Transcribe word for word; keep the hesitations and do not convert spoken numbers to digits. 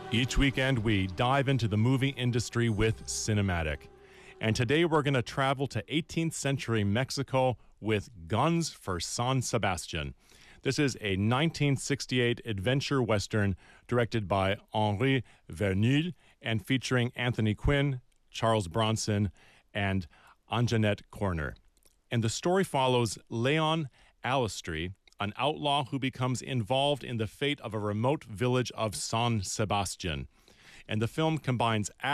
Each weekend, we dive into the movie industry with Cinematic. And today we're going to travel to eighteenth century Mexico with Guns for San Sebastian. This is a nineteen sixty-eight adventure western directed by Henri Verneuil and featuring Anthony Quinn, Charles Bronson, and Anjanette Corner. And the story follows Leon Alistri, an outlaw who becomes involved in the fate of a remote village of San Sebastian. And the film combines